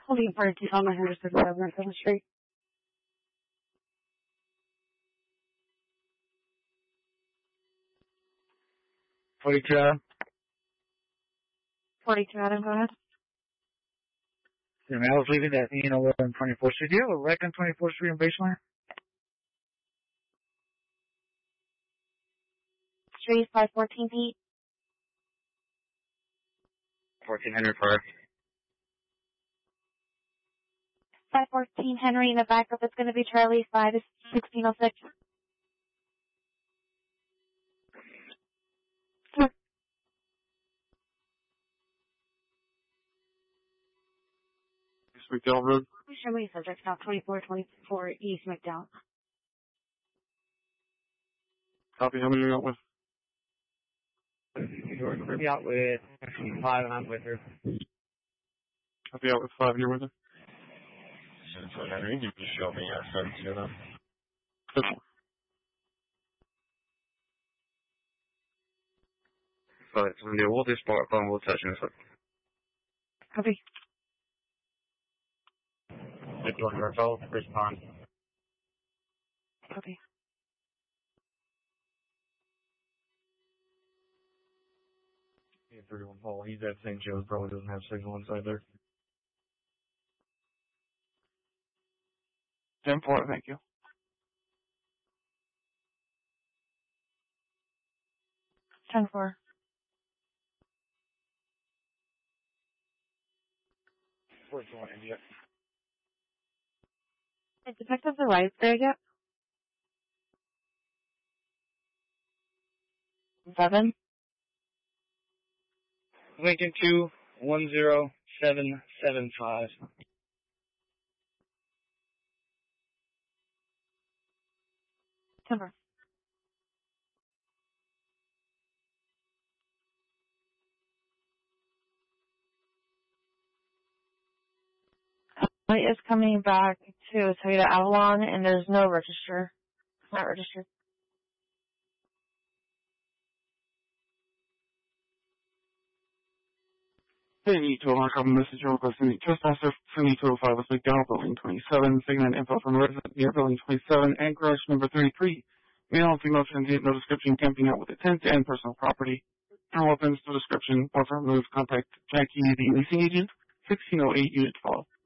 Holding for Tacoma Henderson, 7th Street. 42 Adam. 42 Adam, go ahead. Yeah, I was leaving that over on 24th Street. Do you have a wreck on 24th Street in Baseline? Street 514 Pete. 1400 Park. 514 Henry in the backup. It's going to be Charlie 5 is 1606. McDowell Road. Show me subject now 2424 East McDowell. Copy. How many are you out with? We're out with 5 and I'm with her. Copy, out with 5 and you're with her? Henry, you can show me your son to them. So we'll do spot phone, we'll touch in a second. Copy. 51 Martel, respond. Copy. Yeah, 31 Paul. He's at St. Joe's, probably doesn't have signal inside there. 10-4, thank you. 10-4. Where's the one, India? Is Detective arrived there yet? 7. Lincoln 210775. Timber. Light is coming back to Toyota Avalon, and there's no register. It's not registered. Sydney 205, copy message requesting the trespasser. Sydney 205 with McDowell, building 27. Signet info from a resident near building 27 and garage number 33. Male and female transient, no description, camping out with intent and personal property. No weapons, no description, or for removed, contact Jackie, the leasing agent, 1608 unit 12.